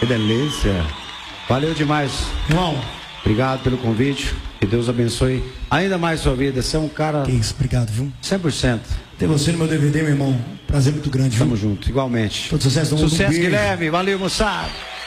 delícia. Valeu demais. Irmão. Obrigado pelo convite. Que Deus abençoe ainda mais sua vida. Você é um cara... Que isso, obrigado, viu? 100%. Ter você no meu DVD, meu irmão. Prazer muito grande, viu? Tamo junto, igualmente. Todo sucesso do mundo. Sucesso, Guilherme. Valeu, moçada.